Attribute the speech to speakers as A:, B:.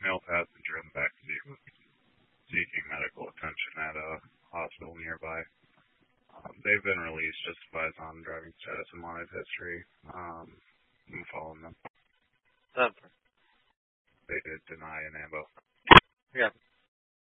A: male passenger in the backseat was seeking medical attention at a hospital nearby. They've been released, just advised on driving status and wanted history. I'm following them.
B: They
A: did deny an ambo.
B: Yeah.